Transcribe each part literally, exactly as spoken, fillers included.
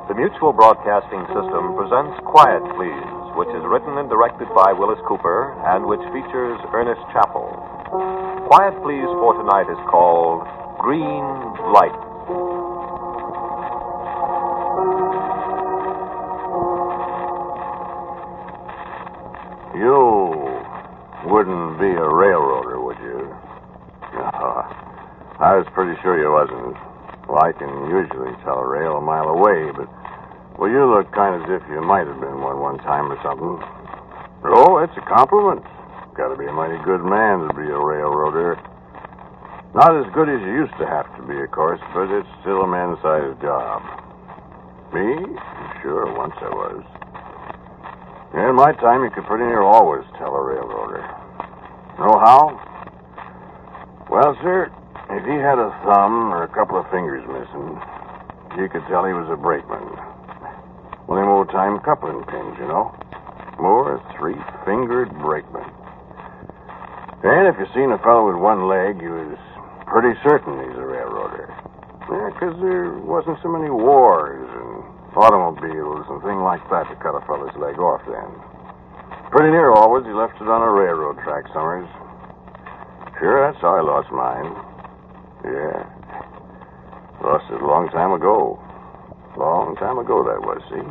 The Mutual Broadcasting System presents Quiet Please, which is written and directed by Willis Cooper and which features Ernest Chappell. Quiet Please for tonight is called Green Light. You wouldn't be a railroader, would you? No, I was pretty sure you wasn't. Well, I can usually tell a rail a mile away, but, well, you look kind of as if you might have been one one time or something. Oh, it's a compliment. Got to be a mighty good man to be a railroader. Not as good as you used to have to be, of course, but it's still a man-sized job. Me? Sure, once I was. In my time, you could pretty near always tell a railroader. Know how? Well, sir, if he had a thumb or a couple of fingers missing, you could tell he was a brakeman. One of them old-time coupling pins, you know. More a three-fingered brakeman. And if you seen a fellow with one leg, you was pretty certain he's a railroader. Yeah, because there wasn't so many wars and automobiles and things like that to cut a fellow's leg off then. Pretty near always, he left it on a railroad track summers. Sure, that's how I lost mine. Yeah. Lost it a long time ago. Long time ago, that was, see?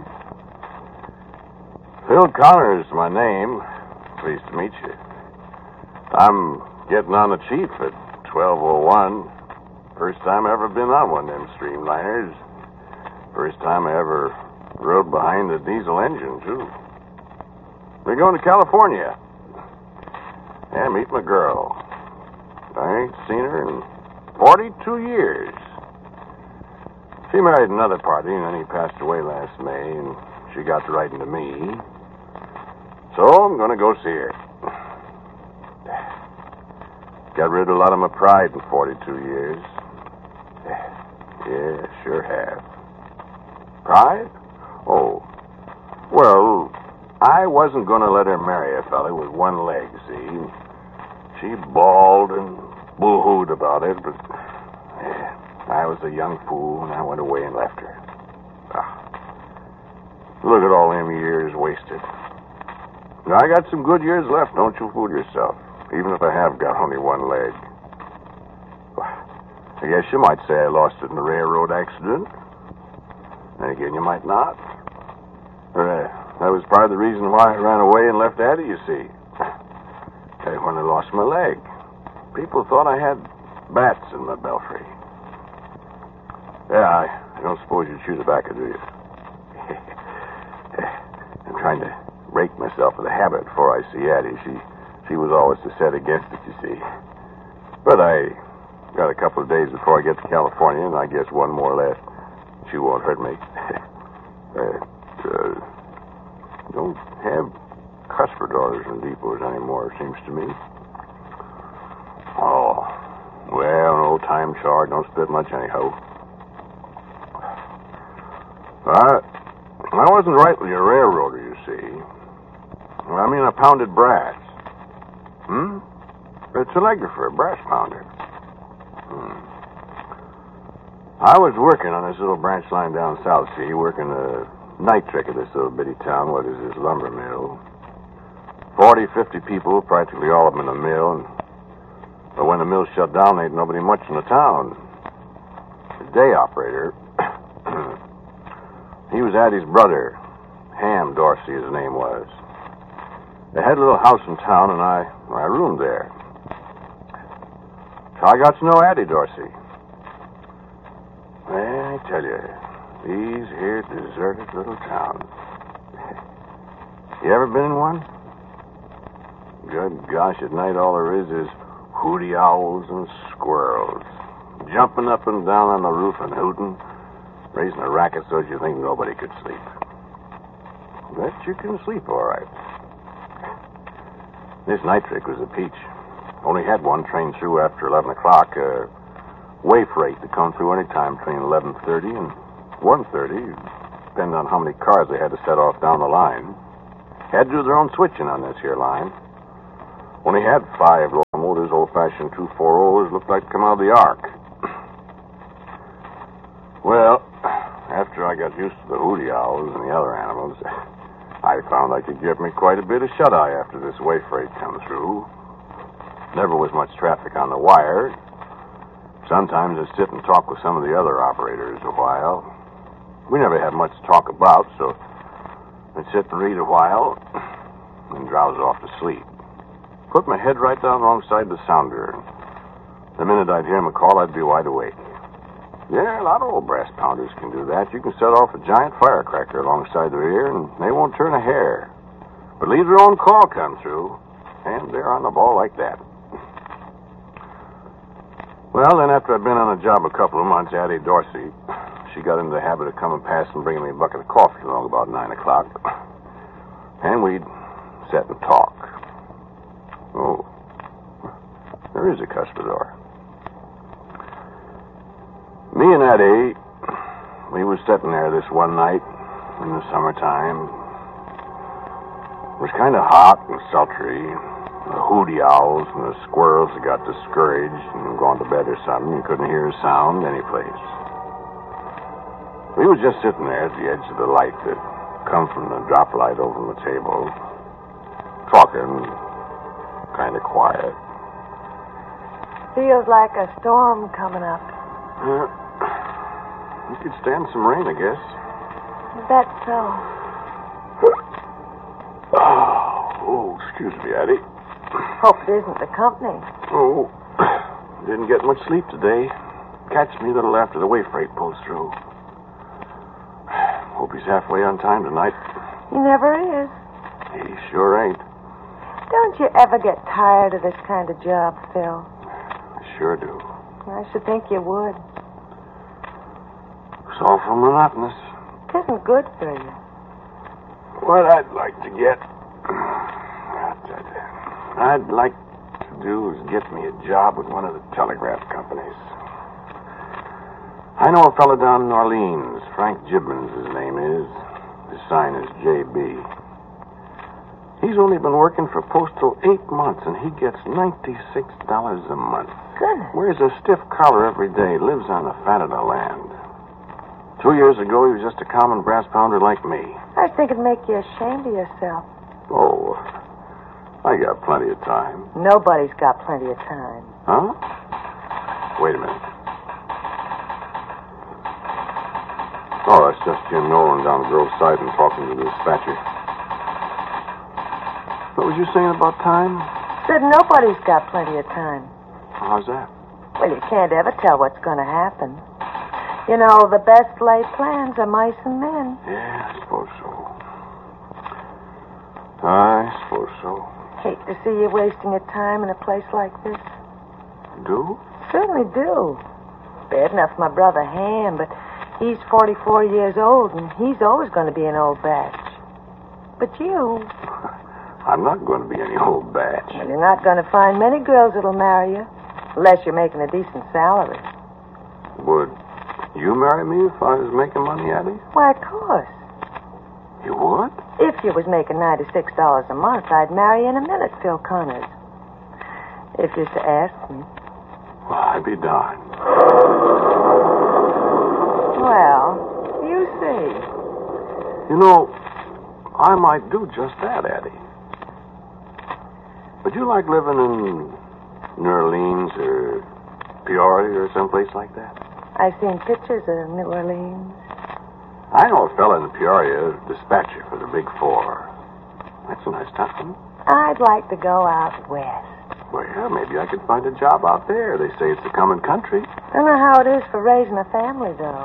Phil Connor's my name. Pleased to meet you. I'm getting on the chief at twelve oh one. First time I ever been on one of them streamliners. First time I ever rode behind a diesel engine, too. We're going to California. Yeah, meet my girl. I ain't seen her in forty-two years. She married another party, and then he passed away last May, and she got to writing to me. So I'm going to go see her. Got rid of a lot of my pride in forty-two years. Yeah, sure have. Pride? Oh. Well, I wasn't going to let her marry a fella with one leg, see? She bawled and boo-hooed about it, but yeah, I was a young fool, and I went away and left her. Ah. Look at all them years wasted. Now, I got some good years left, don't you fool yourself, even if I have got only one leg. I guess you might say I lost it in a railroad accident. Then again, you might not. Uh, that was part of the reason why I ran away and left Addie, you see. Hey, when I lost my leg, people thought I had bats in my belfry. Yeah, I, I don't suppose you chew tobacco, do you? I'm trying to break myself of the habit before I see Addie. She, she was always to set against it, you see. But I got a couple of days before I get to California, and I guess one more left. She won't hurt me. uh, uh, don't have cuspidors and depots anymore, it seems to me. Oh, well, an old-time char don't spit much anyhow. I, I wasn't rightly a railroader, you see. I mean, I pounded brass. Hmm? A telegrapher, a brass pounder. Hmm. I was working on this little branch line down South Sea, working a night trick of this little bitty town, what is this lumber mill. Forty, fifty people, practically all of them in the mill, and but when the mill shut down, there ain't nobody much in the town. The day operator, he was Addie's brother, Ham Dorsey, his name was. They had a little house in town, and I, I roomed there. So I got to know Addie Dorsey. Well, I tell you, these here deserted little towns. You ever been in one? Good gosh, at night all there is is hooty owls and squirrels, jumping up and down on the roof and hooting, raising a racket so you think nobody could sleep. But you can sleep all right. This night trick was a peach. Only had one train through after eleven o'clock, a way freight to come through any time between eleven thirty and one thirty, depending on how many cars they had to set off down the line. Had to do their own switching on this here line. Only had five locomotives, old-fashioned two forty-ohs, looked like to come out of the ark. Well, after after I got used to the hooty owls and the other animals, I found I could get me quite a bit of shut-eye after this way freight come through. Never was much traffic on the wire. Sometimes I'd sit and talk with some of the other operators a while. We never had much to talk about, so I'd sit and read a while and drowse off to sleep. Put my head right down alongside the sounder. The minute I'd hear him call, I'd be wide awake. Yeah, a lot of old brass pounders can do that. You can set off a giant firecracker alongside their ear, and they won't turn a hair. But leave their own call come through, and they're on the ball like that. Well, then after I'd been on a job a couple of months, Addie Dorsey, she got into the habit of coming past and bringing me a bucket of coffee along about nine o'clock. And we'd sit and talk. Oh, there is a cuspidor. Me and Addie, we was sitting there this one night in the summertime. It was kind of hot and sultry. The hooty owls and the squirrels had got discouraged and gone to bed or something. You couldn't hear a sound anyplace. We was just sitting there at the edge of the light that come from the drop light over the table, talking kind of quiet. Feels like a storm coming up. Uh, we could stand some rain, I guess. That's so. Oh, excuse me, Addie. Hope it isn't the company. Oh, didn't get much sleep today. Catch me a little after the way freight pulls through. Hope he's halfway on time tonight. He never is. He sure ain't. Don't you ever get tired of this kind of job, Phil? I sure do. I should think you would. It's awful monotonous. It isn't good for you. What I'd like to get... I'd like to do is get me a job with one of the telegraph companies. I know a fellow down in Orleans. Frank Gibbons, his name is. His sign is J B. He's only been working for Postal eight months, and he gets ninety-six dollars a month. Goodness. Wears a stiff collar every day, lives on the fat of the land. Two years ago, he was just a common brass pounder like me. I think it'd make you ashamed of yourself. Oh, I got plenty of time. Nobody's got plenty of time. Huh? Wait a minute. Oh, it's just Jim Nolan down the Grove side and talking to the dispatcher. What was you saying about time? Said nobody's got plenty of time. How's that? Well, you can't ever tell what's going to happen. You know, the best laid plans are mice and men. Yeah, I suppose so. I suppose so. Hate to see you wasting your time in a place like this. Do? Certainly do. Bad enough my brother Ham, but he's forty-four years old, and he's always going to be an old batch. But you... I'm not going to be any old batch. Well, you're not going to find many girls that'll marry you, unless you're making a decent salary. Would you marry me if I was making money, Addie? Why, of course. You would? If you was making ninety-six dollars a month, I'd marry you in a minute, Phil Connors. If you're to ask me. Well, I'd be darned. Well, you see. You know, I might do just that, Addie. Would you like living in New Orleans or Peoria or someplace like that? I've seen pictures of New Orleans. I know a fella in Peoria, dispatcher for the Big Four. That's a nice town. I'd like to go out west. Well, maybe I could find a job out there. They say it's a common country. Don't know how it is for raising a family, though.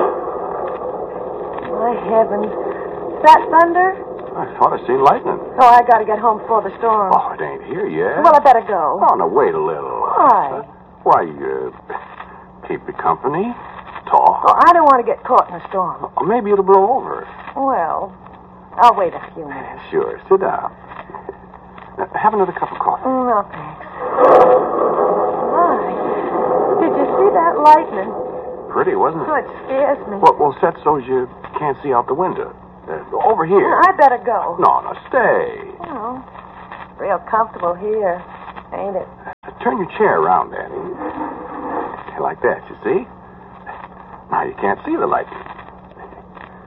My heavens. Is that thunder? I thought I seen lightning. Oh, I gotta get home before the storm. Oh, it ain't here yet. Well, I better go. Oh, no, wait a little. Why? Uh, why, uh, keep you company, talk. Oh, I don't want to get caught in a storm. Oh, maybe it'll blow over. Well, I'll wait a few minutes. Sure, sit down. Uh, have another cup of coffee. Mm, no, thanks. My, did you see that lightning? Pretty, wasn't it? Oh, it scares me. Well, well, set so you can't see out the window. Uh, over here. I better go. No, no, stay. Oh, real comfortable here, ain't it? Uh, turn your chair around, Danny. Like that, you see? Now you can't see the lightning.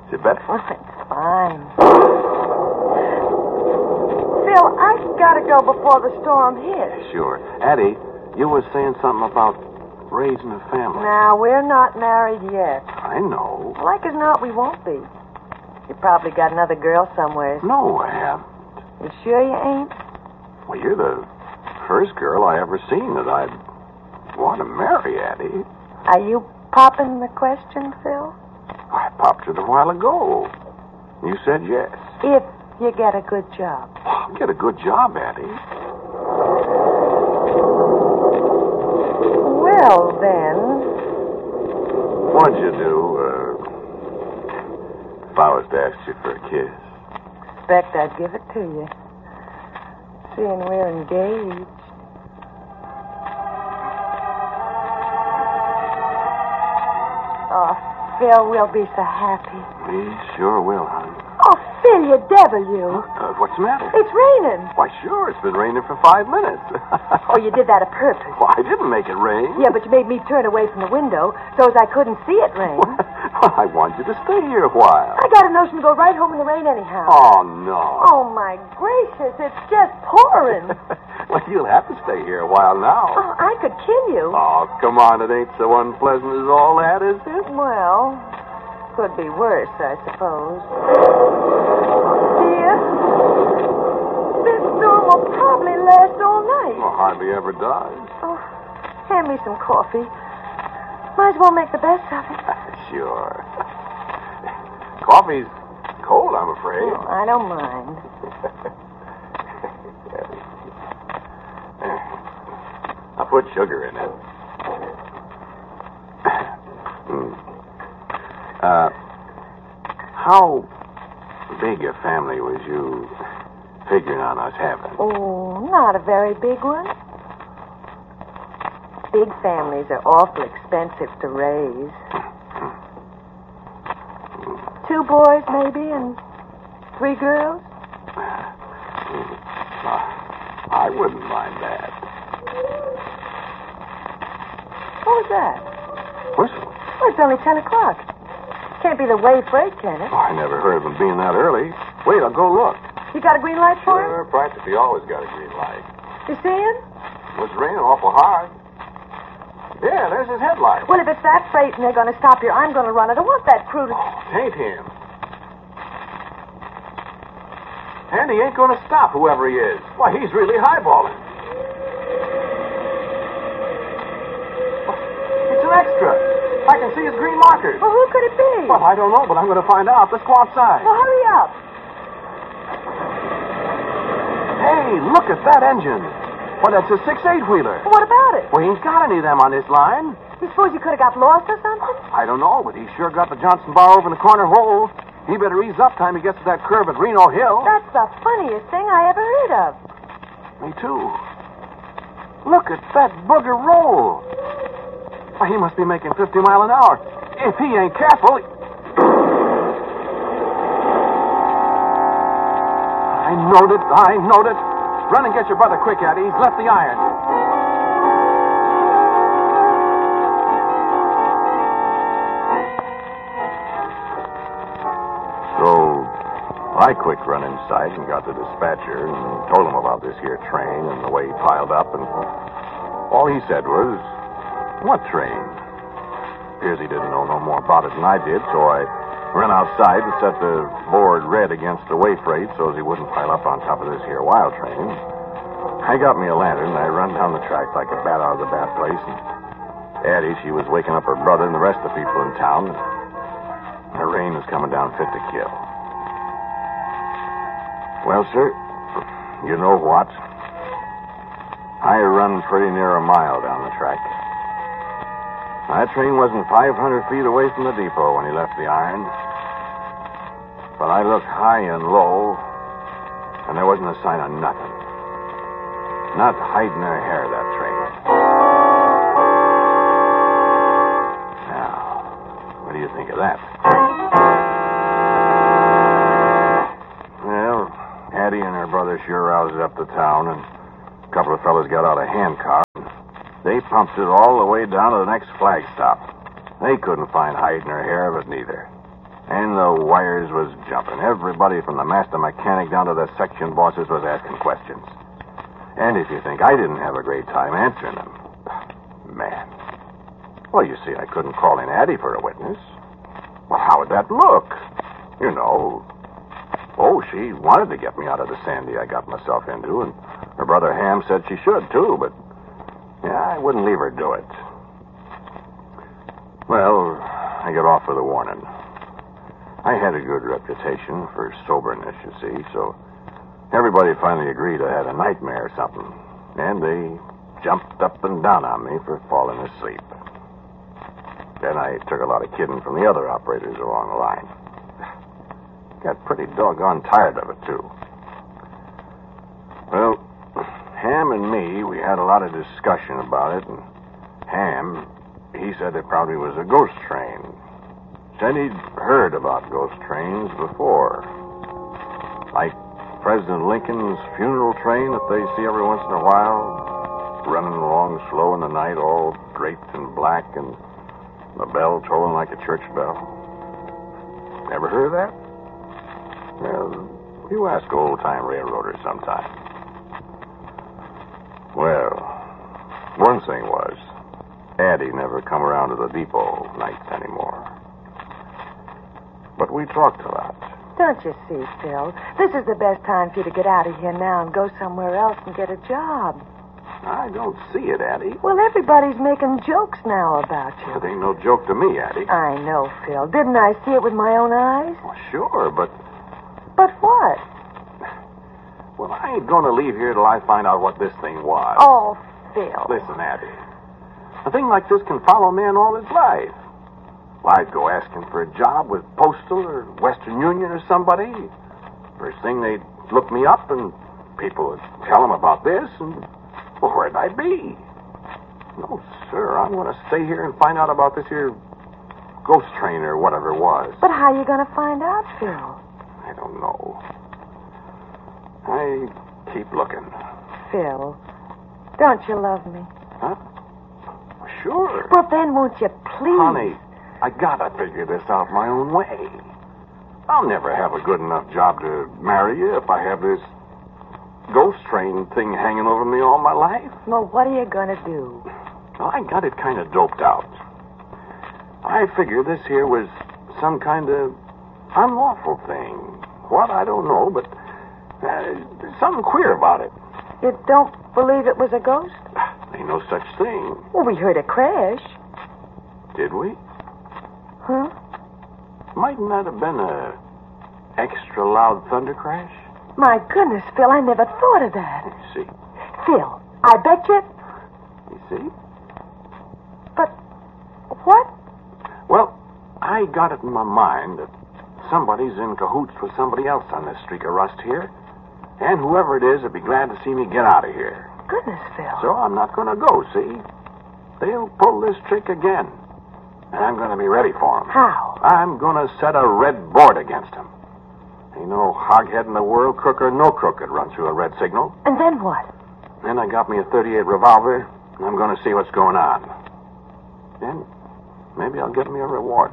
Is it better? Oh, it's fine. Phil, I gotta go before the storm hits. Sure. Addie, you were saying something about raising a family. Now, we're not married yet. I know. Like as not, we won't be. You probably got another girl somewhere. No, I haven't. You sure you ain't? Well, you're the first girl I ever seen that I'd want to marry, Addie. Are you popping the question, Phil? I popped it a while ago. You said yes. If you get a good job. I'll get a good job, Addie. Well, then. What'd you do, uh, if I was to ask you for a kiss? Expect I'd give it to you. Seeing we're engaged. Oh, Phil, we'll be so happy. We sure will, honey. Oh, Phil, you devil, you. Uh, what's the matter? It's raining. Why, sure, it's been raining for five minutes. Oh, you did that a purpose. Well, I didn't make it rain. Yeah, but you made me turn away from the window so as I couldn't see it rain. Well, I want you to stay here a while. I got a notion to go right home in the rain anyhow. Oh, no. Oh, my gracious, it's just pouring. Well, you'll have to stay here a while now. Oh, I could kill you. Oh, come on, it ain't so unpleasant as all that, is it? Well, could be worse, I suppose. Dear, this storm will probably last all night. Well, hardly ever does. Oh, hand me some coffee. Might as well make the best of it. Sure. Coffee's cold, I'm afraid. Oh, I don't mind. I'll put sugar in it. uh, how big a family was you figuring on us having? Oh, not a very big one. Big families are awful expensive to raise. Two boys, maybe, and three girls? Uh, I wouldn't mind that. What was that? Whistle? Oh, it's only ten o'clock. Can't be the way freight, can it? Oh, I never heard of them being that early. Wait, I'll go look. You got a green light for him? Sure, practically always got a green light. You see him? It was raining awful hard. Yeah, there's his headlight. Well, if it's that freight and they're going to stop here, I'm going to run it. I want that crew to... Oh, tain't him. And he ain't going to stop, whoever he is. Why, he's really highballing. It's an extra. I can see his green markers. Well, who could it be? Well, I don't know, but I'm going to find out. Let's go outside. Well, hurry up. Hey, look at that engine. Well, that's a six eight-wheeler. Well, what about it? Well, he ain't got any of them on this line. You suppose you could have got lost or something? I don't know, but he sure got the Johnson bar over in the corner hole. He better ease up time he gets to that curve at Reno Hill. That's the funniest thing I ever heard of. Me too. Look at that booger roll. Why, he must be making fifty mile an hour. If he ain't careful... He... I knowed it. I knowed it. Run and get your brother quick, Addie. He's left the iron. So, I quick run inside and got the dispatcher and told him about this here train and the way he piled up, and all he said was, "What train?" Appears he didn't know no more about it than I did, so I ran outside and set the board red against the way freight so as he wouldn't pile up on top of this here wild train. I got me a lantern and I run down the track like a bat out of the bat place, and Addie, she was waking up her brother and the rest of the people in town. The rain was coming down fit to kill. Well, sir, you know what? I run pretty near a mile down the track. That train wasn't five hundred feet away from the depot when he left the iron. But I looked high and low, and there wasn't a sign of nothing. Not hiding their hair, that train. Now, what do you think of that? Well, Addie and her brother sure roused up the town, and a couple of fellas got out a handcar. They pumped it all the way down to the next flag stop. They couldn't find hide in her hair of it neither. And the wires was jumping. Everybody from the master mechanic down to the section bosses was asking questions. And if you think I didn't have a great time answering them, man. Well, you see, I couldn't call in Addie for a witness. Well, how would that look? You know. Oh, she wanted to get me out of the sandy I got myself into, and her brother Ham said she should, too, but yeah, I wouldn't leave her do it. Well, I got off with a warning. I had a good reputation for soberness, you see, so everybody finally agreed I had a nightmare or something, and they jumped up and down on me for falling asleep. Then I took a lot of kidding from the other operators along the line. Got pretty doggone tired of it, too. Well, Ham and me, we had a lot of discussion about it, and Ham, he said it probably was a ghost train. Said he'd heard about ghost trains before. Like President Lincoln's funeral train that they see every once in a while, running along slow in the night, all draped in black, and the bell tolling like a church bell. Never heard of that? Well, you ask old-time railroaders sometime. Well, one thing was, Addie never come around to the depot nights anymore. But we talked a lot. Don't you see, Phil? This is the best time for you to get out of here now and go somewhere else and get a job. I don't see it, Addie. Well, everybody's making jokes now about you. It ain't no joke to me, Addie. I know, Phil. Didn't I see it with my own eyes? Well, sure, but... But what? Well, I ain't going to leave here till I find out what this thing was. Oh, Phil. Listen, Addie. A thing like this can follow a man all his life. Well, I'd go asking for a job with Postal or Western Union or somebody. First thing, they'd look me up, and people would tell them about this, and, well, where'd I be? No, sir, I'm going to stay here and find out about this here ghost train or whatever it was. But how are you going to find out, Phil? I don't know. I keep looking. Phil, don't you love me? Huh? Sure. Well, then won't you please? Honey, I gotta figure this out my own way. I'll never have a good enough job to marry you if I have this ghost train thing hanging over me all my life. Well, what are you going to do? Well, I got it kind of doped out. I figured this here was some kind of unlawful thing. What? I don't know, but uh, there's something queer about it. You don't believe it was a ghost? Ain't no such thing. Well, we heard a crash. Did we? Huh? Mightn't that have been a extra loud thunder crash? My goodness, Phil, I never thought of that. You see? Phil, I bet you... You see? But what? Well, I got it in my mind that somebody's in cahoots with somebody else on this streak of rust here. And whoever it is would be glad to see me get out of here. Goodness, Phil. So I'm not going to go, see? They'll pull this trick again. And I'm going to be ready for them. How? I'm going to set a red board against them. Ain't no hoghead in the world, crook or no crook, could run through a red signal. And then what? Then I got me a thirty-eight revolver, and I'm going to see what's going on. Then maybe I'll get me a reward.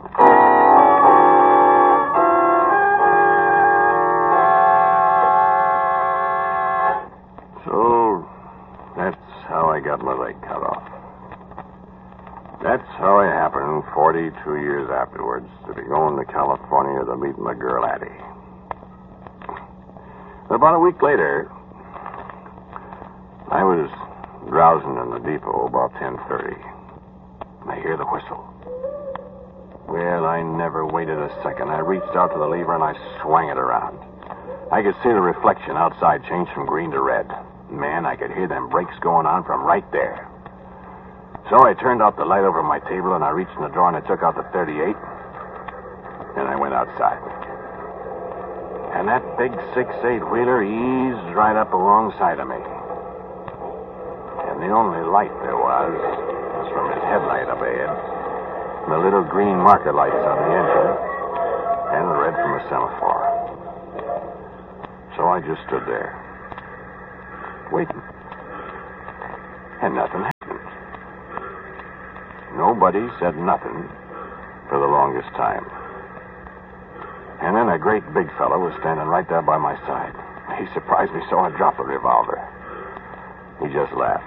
So that's how I got my leg cut off. That's how it happened forty-two years afterwards to be going to California to meet my girl Addie. About a week later, I was drowsing in the depot about ten thirty. I hear the whistle. Well, I never waited a second. I reached out to the lever and I swung it around. I could see the reflection outside change from green to red. Man, I could hear them brakes going on from right there. So I turned out the light over my table and I reached in the drawer and I took out the thirty-eight. And I went outside. And that big six eight wheeler eased right up alongside of me. And the only light there was was from his headlight up ahead, the little green marker lights on the engine, and the red from the semaphore. So I just stood there, waiting. And nothing happened. Nobody said nothing for the longest time. And then a great big fellow was standing right there by my side. He surprised me so I dropped the revolver. He just laughed.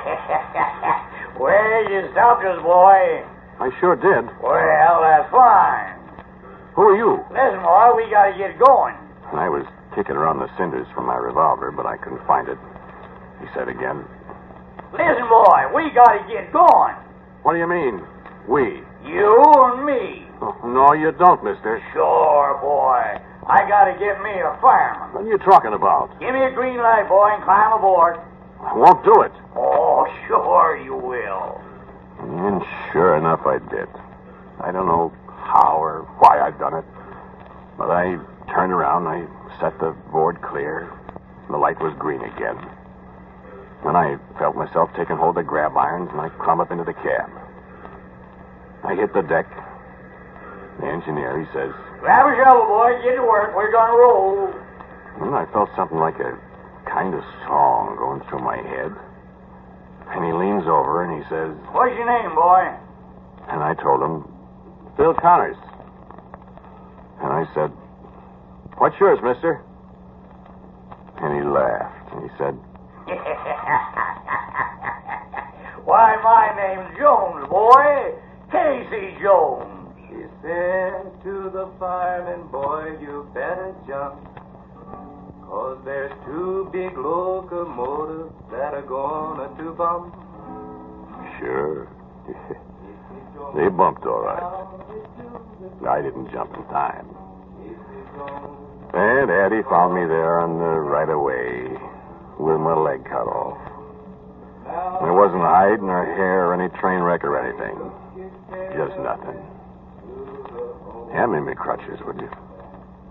Well, you stopped us, boy. I sure did. Well, that's fine. Who are you? Listen, boy, we gotta get going. I was kicking around the cinders for my revolver, but I couldn't find it. He said again. Listen, boy, we gotta get going. What do you mean, we? You and me. Oh, no, you don't, mister. Sure, boy. I gotta get me a fireman. What are you talking about? Give me a green light, boy, and climb aboard. I won't do it. Oh, sure you will. And sure enough, I did. I don't know how or why I'd done it, but I turned around, I set the board clear. The light was green again. Then I felt myself taking hold of grab irons, and I climbed up into the cab. I hit the deck. The engineer, he says... Grab a shovel, boy. Get to work. We're gonna roll. And I felt something like a kind of song going through my head. And he leans over and he says... What's your name, boy? And I told him, Bill Connors. And I said, what's yours, mister? And he laughed and he said... Why, my name's Jones, boy. Casey Jones. He said to the fireman, boy, you better jump. Cause there's two big locomotives that are gonna to bump. Sure. They bumped all right. I didn't jump in time. And Addie found me there on the right of way with my leg cut off. There wasn't hide nor hair or any train wreck or anything. Just nothing. Hand me my crutches, would you?